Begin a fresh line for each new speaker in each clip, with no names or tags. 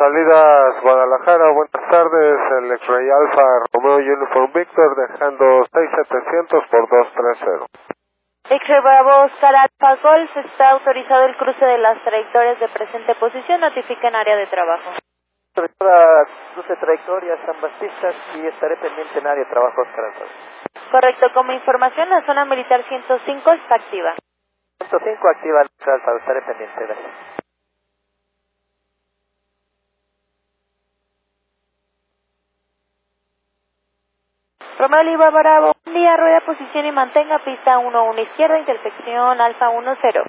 Salidas Guadalajara, buenas tardes, el X-Ray Alpha Romeo Uniform Victor dejando 6700 por 230.
X-Ray Bravo Oscar Alpha Golf, está autorizado el cruce de las trayectorias de presente posición, notifica en área de trabajo.
Cruce trayectorias, ambas pistas y estaré pendiente en área de trabajo Oscar Alpha.
Correcto, como información la zona militar 105 está activa.
105 activa Oscar Alpha, estaré pendiente, gracias.
Romeo Lima Bravo, buen día, rueda posición y mantenga pista 11 izquierda, intersección Alfa 10.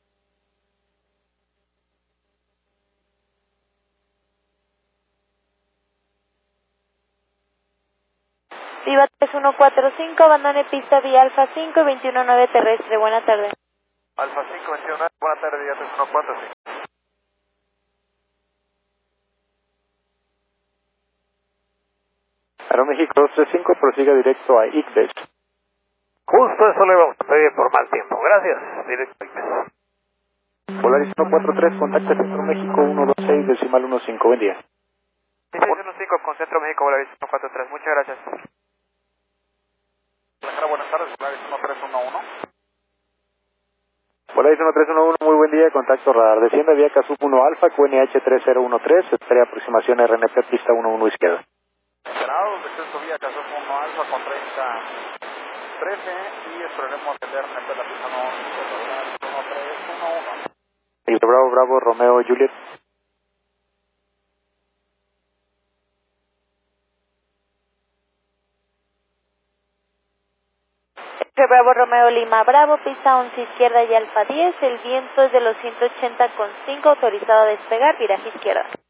Viva 3145, abandone pista vía Alfa 5 y 219 terrestre, buena tarde.
Alfa 5, 21, buena tarde, vía 3145.
Aeroméxico 235, prosiga directo a ICBES.
Justo eso le vamos a pedir por mal tiempo, gracias, directo.
Polaris 143, contacta Centro México 126, decimal 15, buen día.
1615 con Centro México, Polaris 143, muchas gracias. Buenas tardes, Polaris 1311.
Polaris 1311, muy buen día, contacto radar. Descienda vía Casup 1 Alfa, QNH 3013, espera aproximación RNP, pista 11 izquierda.
Grados, descenso vía Casup 1 Alfa con 3013 y esperaremos el RNP de la pista 1311.
Y Bravo, Bravo, Romeo, Juliet.
Bravo Romeo Lima Bravo, pista 11 izquierda y Alfa 10, el viento es de los 180,5, autorizado a despegar, viraje izquierda.